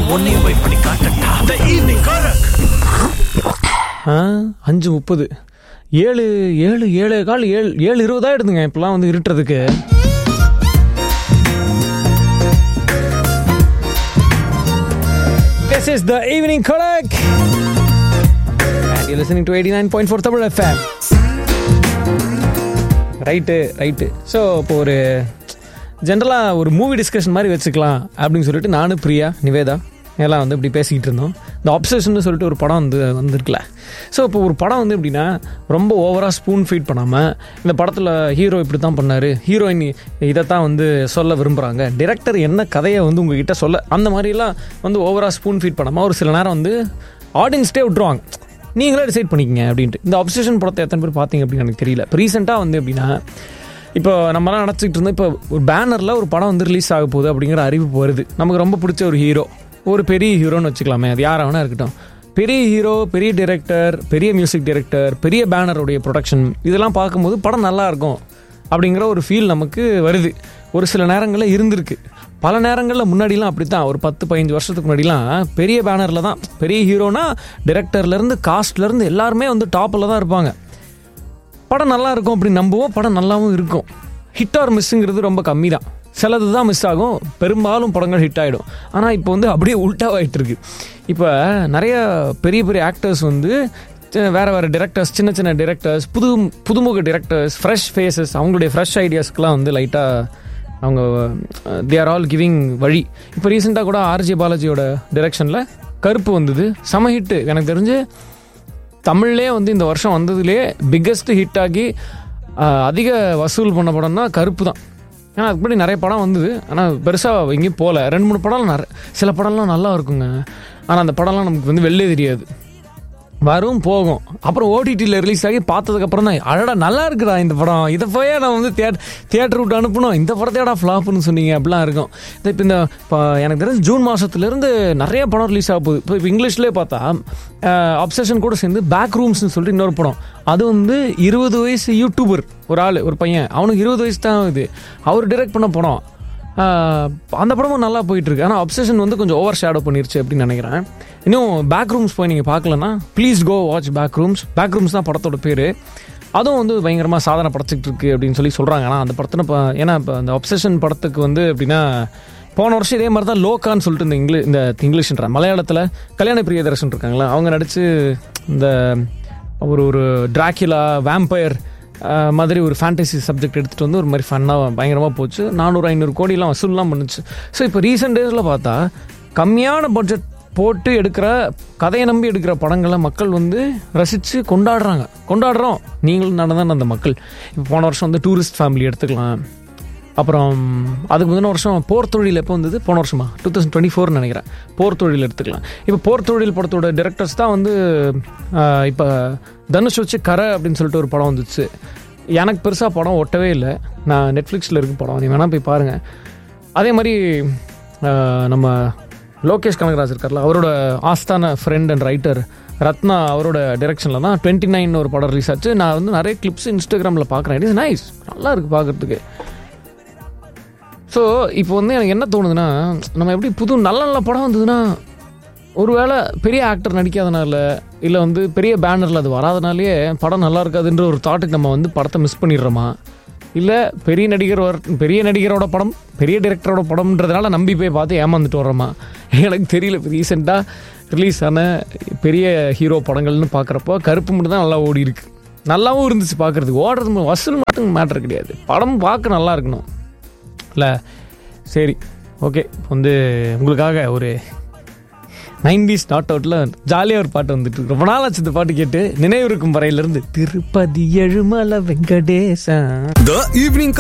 உன்னையும் போய் பண்ணி காட்டட்டா. The evening Korak. 5:30 7:20 ஆயிடுதுங்க இப்பெல்லாம் வந்து இருட்டுறதுக்கு. This is the evening Korak and you're listening to 89.4 Tamil FM. Right. So இப்போ ஒரு ஜென்ரலாக ஒரு மூவி டிஸ்கஷன் மாதிரி வச்சுக்கலாம் அப்படின்னு சொல்லிட்டு நானும் பிரியா நிவேதா எல்லாம் வந்து இப்படி பேசிக்கிட்டு இருந்தோம். இந்த ஆப்சஷன் சொல்லிட்டு ஒரு படம் வந்துருக்குல. ஸோ இப்போ ஒரு படம் வந்து எப்படின்னா ரொம்ப ஓவராக ஸ்பூன் ஃபீட் பண்ணாமல், இந்த படத்தில் ஹீரோ இப்படி தான் பண்ணார், ஹீரோயின் இதைத்தான் வந்து சொல்ல விரும்புகிறாங்க, டிரெக்டர் என்ன கதையை வந்து உங்ககிட்ட சொல்ல, அந்த மாதிரிலாம் வந்து ஓவராக ஸ்பூன் ஃபீட் பண்ணாமல் ஒரு சில நேரம் வந்து ஆடியன்ஸ்டே விட்டுருவாங்க, நீங்களே டிசைட் பண்ணிக்கிங்க அப்படின்ட்டு. இந்த ஆப்சஷன் படத்தை எத்தனை பேர் பார்த்தீங்க அப்படின்னு எனக்கு தெரியல. இப்போ ரீசெண்டாக வந்து எப்படின்னா, இப்போ நம்மலாம் நினச்சிக்கிட்டு இருந்தோம், இப்போ ஒரு பேனரில் ஒரு படம் வந்து ரிலீஸ் ஆக போகுது அப்படிங்கிற அறிவிப்பு வருது. நமக்கு ரொம்ப பிடிச்ச ஒரு ஹீரோ, ஒரு பெரிய ஹீரோன்னு வச்சுக்கலாமே, அது யாராக வேணா இருக்கட்டும், பெரிய ஹீரோ, பெரிய டைரக்டர், பெரிய மியூசிக் டைரக்டர், பெரிய பேனருடைய ப்ரொடக்ஷன், இதெல்லாம் பார்க்கும்போது படம் நல்லாயிருக்கும் அப்படிங்கிற ஒரு ஃபீல் நமக்கு வருது. ஒரு சில நேரங்களில் இருந்திருக்கு, பல நேரங்களில் முன்னாடிலாம் அப்படி தான். ஒரு 10-15 வருஷத்துக்கு முன்னாடிலாம் பெரிய பேனரில் தான், பெரிய ஹீரோனா டைரக்டர்லேருந்து காஸ்ட்லேருந்து எல்லாருமே வந்து டாப்பில் தான் இருப்பாங்க. படம் நல்லா இருக்கும் அப்படின்னு நம்புவோம், படம் நல்லாவும் இருக்கும். ஹிட் ஆர் மிஸ்ஸுங்கிறது ரொம்ப கம்மி தான், சிலது தான் மிஸ் ஆகும், பெரும்பாலும் படங்கள் ஹிட் ஆகிடும். ஆனால் இப்போ வந்து அப்படியே உல்ட்டாவாகிட்டு இருக்கு. இப்போ நிறைய பெரிய பெரிய ஆக்டர்ஸ் வந்து வேறு டிரெக்டர்ஸ், சின்ன சின்ன டிரெக்டர்ஸ், புதுமுக டிரெக்டர்ஸ், ஃப்ரெஷ் ஃபேஸஸ், அவங்களுடைய ஃப்ரெஷ் ஐடியாஸ்க்கெலாம் வந்து லைட்டாக அவங்க தே ஆர் ஆல் கிவிங் வழி. இப்போ ரீசெண்டாக கூட ஆர்ஜே பாலாஜியோட டிரெக்ஷனில் கருப்பு வந்தது, செம ஹிட்டு. எனக்கு தெரிஞ்சு தமிழ்லேயே வந்து இந்த வருஷம் வந்ததுலேயே பிக்கஸ்ட் ஹிட் ஆகி அதிக வசூல் பண்ண படம்னா கருப்பு தான். ஏன்னா அதுக்கு முன்னாடி நிறைய படம் வந்தது, ஆனால் பெருசாக எங்கேயும் போகல. 2-3 படம் சில படம்லாம் நல்லா இருக்குங்க, ஆனால் அந்த படம்லாம் நமக்கு வந்து வெளிலே தெரியாது, வரும் போகும். அப்புறம் ஓடிடியில் ரிலீஸ் ஆகி பார்த்ததுக்கப்புறம் தான் அழடா நல்லா இருக்குடா இந்த படம், இதை போய் நான் வந்து தியேட்டர் விட்டு அனுப்பணும், இந்த படத்தையோட ஃப்ளாப்னு சொன்னீங்க அப்படிலாம் இருக்கும். இப்போ எனக்கு தெரிஞ்சு ஜூன் மாதத்துலேருந்து நிறைய படம் ரிலீஸ் ஆக போகுது. இப்போ இங்கிலீஷ்லேயே பார்த்தா அப்சஷன் கூட சேர்ந்து பேக் ரூம்ஸ்னு சொல்லிட்டு இன்னொரு படம், அது வந்து 20 வயசு யூடியூபர் ஒரு பையன், அவனுக்கு 20 வயசு தான் ஆகுது, அவர் டைரக்ட் பண்ண படம். அந்த படமும் நல்லா போயிட்டுருக்கு. ஆனால் அப்சஷன் வந்து கொஞ்சம் ஓவர் ஷேடோ பண்ணிருச்சு அப்படின்னு நினைக்கிறேன். இன்னும் பேக் ரூம்ஸ் போய் நீங்கள் பார்க்கலன்னா please go watch back rooms தான் படத்தோட பேர். அதுவும் வந்து பயங்கரமாக சாதனை படைச்சிக்கிட்டு இருக்கு அப்படின்னு சொல்லி சொல்கிறாங்க. ஆனால் அந்த படத்தில் ஏன்னா இப்போ அந்த அப்சஷன் படத்துக்கு வந்து எப்படின்னா, போன வருஷம் இதே மாதிரி தான் லோக்கான்னு சொல்லிட்டு இந்த இங்கிலீஷ்ன்ற மலையாளத்தில் கல்யாண பிரியதர்ஷன் இருக்காங்களா, அவங்க நடித்து இந்த ஒரு டிராக்குலா வேம்பயர் மாதிரி ஒரு ஃபேண்டசி சப்ஜெக்ட் எடுத்துகிட்டு வந்து ஒரு மாதிரி ஃபன்னாக பயங்கரமாக போச்சு. 400-500 கோடிலாம் வசூல்லாம் பண்ணுச்சு. ஸோ இப்போ ரீசெண்ட் டேஸில் பார்த்தா கம்மியான பட்ஜெட் போட்டு எடுக்கிற, கதையை நம்பி எடுக்கிற படங்களை மக்கள் வந்து ரசித்து கொண்டாடுறோம். நீங்களும் நடந்தான அந்த மக்கள். இப்போ போன வருஷம் வந்து டூரிஸ்ட் ஃபேமிலி எடுத்துக்கலாம். அப்புறம் அதுக்கு முந்தின வருஷம் போர் தொழில் எப்போ வந்தது, போன வருஷமா 2024 நினைக்கிறேன், போர் தொழில் எடுத்துக்கலாம். இப்போ போர் தொழில் படத்தோட டைரக்டர்ஸ் தான் வந்து இப்போ தனுஷ் வச்சு கரை அப்படின்னு சொல்லிட்டு ஒரு படம் வந்துச்சு. எனக்கு பெருசாக படம் ஒட்டவே இல்லை, நான் நெட்ஃப்ளிக்ஸில் இருக்க படம், நீ வேணால் போய் பாருங்கள். அதே மாதிரி நம்ம லோகேஷ் கனகராஜ் இருக்கார்ல, அவரோட ஆஸ்தான ஃப்ரெண்ட் அண்ட் ரைட்டர் ரத்னா, அவரோட டைரக்ஷனில் தான் 29 ஒரு படம் ரிலீஸ் ஆச்சு. நான் வந்து நிறைய கிளிப்ஸ் இன்ஸ்டாகிராமில் பார்க்குறேன், இட் இஸ் நைஸ், நல்லா இருக்குது பார்க்குறதுக்கு. ஸோ இப்போ வந்து எனக்கு என்ன தோணுதுன்னா, நம்ம எப்படி நல்ல நல்ல படம் வந்ததுன்னா, ஒருவேளை பெரிய ஆக்டர் நடிக்காதனால இல்லை வந்து பெரிய பேனரில் அது வராதனாலேயே படம் நல்லா இருக்காதுன்ற ஒரு தாட்டுக்கு நம்ம வந்து படத்தை மிஸ் பண்ணிடுறோமா, இல்லை பெரிய நடிகரோட படம், பெரிய டைரக்டரோட படம்ன்றதுனால நம்பி போய் பார்த்து ஏமாந்துட்டு வர்றோமா, எனக்கு தெரியல. இப்போ ரீசெண்டாக ரிலீஸ் ஆன பெரிய ஹீரோ படங்கள்னு பார்க்குறப்போ கருப்பு மட்டும் தான் நல்லா ஓடி இருக்கு, நல்லாவும் இருந்துச்சு பார்க்குறதுக்கு. ஓடுறது வசூல் மட்டும் மேட்ரு கிடையாது, படம் பார்க்க நல்லா இருக்கணும் இல்லை. சரி, ஓகே. வந்து உங்களுக்காக ஒரு 90s நாட் அவுட்டில் ஜாலியாக ஒரு பாட்டு வந்துட்டு இருக்கு. ரொம்ப நாள் ஆச்சு இந்த பாட்டு கேட்டு. நினைவு இருக்கும் வரையிலிருந்து திருப்பதி எழுமலை வெங்கடேசன்.